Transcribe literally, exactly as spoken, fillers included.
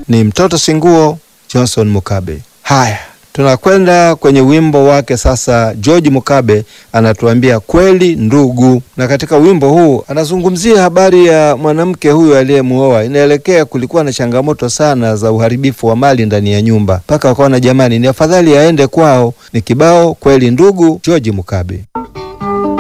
ni mtoto singuo Johnson Mukabe. Haya, tunakwenda kwenye wimbo wake sasa. George Mukabe anatuambia kweli ndugu, na katika wimbo huu anazungumzia habari ya mwanamke huyu aliyemuoa. Inaelekea kulikuwa na changamoto sana za uharibifu wa mali ndani ya nyumba, mpaka wakaona jamani, ni afadhali aende kwao. Ni kibao kweli ndugu, George Mukabe.